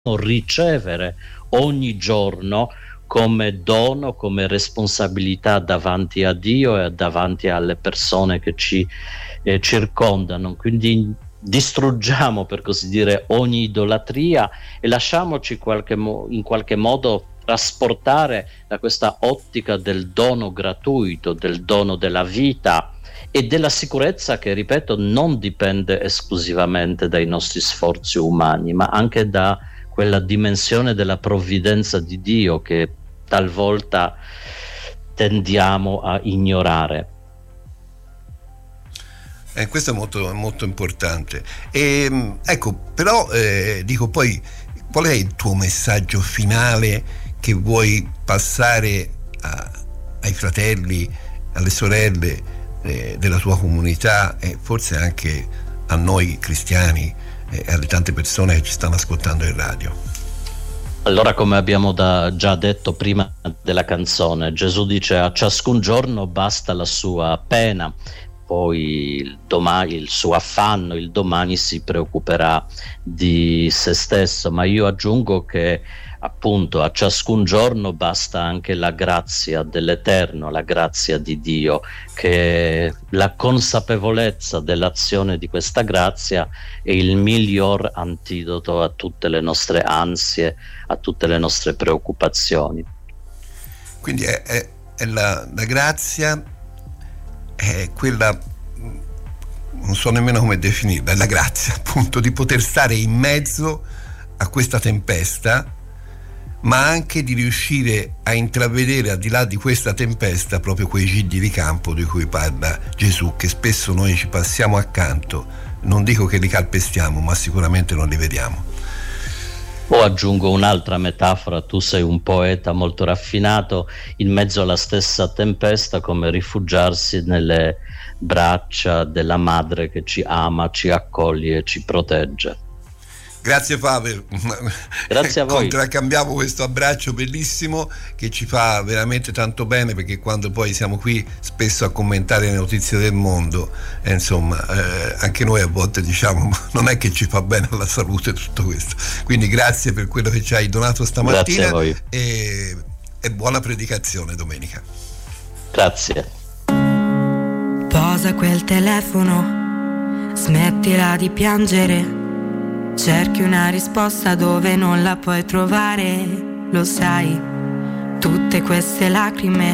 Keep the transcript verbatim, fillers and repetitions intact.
ricevere ogni giorno come dono, come responsabilità davanti a Dio e davanti alle persone che ci eh, circondano. Quindi distruggiamo, per così dire, ogni idolatria e lasciamoci qualche mo- in qualche modo trasportare da questa ottica del dono gratuito, del dono della vita e della sicurezza che, ripeto, non dipende esclusivamente dai nostri sforzi umani, ma anche da quella dimensione della provvidenza di Dio che talvolta tendiamo a ignorare. Eh, questo è molto, molto importante. E, ecco, però eh, dico poi, qual è il tuo messaggio finale che vuoi passare a, ai fratelli, alle sorelle eh, della tua comunità e forse anche a noi cristiani e alle tante persone che ci stanno ascoltando in radio? Allora, come abbiamo da, già detto prima della canzone, Gesù dice: a ciascun giorno basta la sua pena, poi il, domani, il suo affanno, il domani si preoccuperà di se stesso, ma io aggiungo che appunto a ciascun giorno basta anche la grazia dell'Eterno, la grazia di Dio, che la consapevolezza dell'azione di questa grazia è il miglior antidoto a tutte le nostre ansie, a tutte le nostre preoccupazioni. Quindi è, è, è la, la grazia è quella, non so nemmeno come definirla, è la grazia appunto di poter stare in mezzo a questa tempesta, ma anche di riuscire a intravedere al di là di questa tempesta proprio quei gigli di campo di cui parla Gesù, che spesso noi ci passiamo accanto, non dico che li calpestiamo, ma sicuramente non li vediamo. O aggiungo un'altra metafora: tu sei un poeta molto raffinato, in mezzo alla stessa tempesta, come rifugiarsi nelle braccia della madre che ci ama, ci accoglie e ci protegge. Grazie Pavel, grazie a voi. Contraccambiamo questo abbraccio bellissimo che ci fa veramente tanto bene, perché quando poi siamo qui spesso a commentare le notizie del mondo, eh, insomma eh, anche noi a volte diciamo non è che ci fa bene alla salute tutto questo, quindi grazie per quello che ci hai donato stamattina. Grazie a voi. E, e buona predicazione domenica. Grazie. Posa quel telefono, smettila di piangere. Cerchi una risposta dove non la puoi trovare, lo sai, tutte queste lacrime